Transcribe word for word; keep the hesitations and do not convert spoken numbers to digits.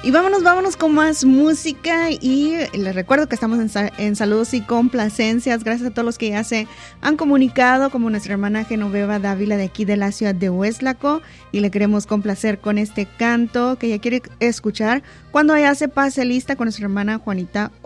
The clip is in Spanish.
Y vámonos, vámonos con más música y les recuerdo que estamos en, sa- en saludos y complacencias. Gracias a todos los que ya se han comunicado, como nuestra hermana Genoveva Dávila de aquí de la ciudad de Hueslaco, y le queremos complacer con este canto que ella quiere escuchar cuando ella se pase lista con nuestra hermana Juanita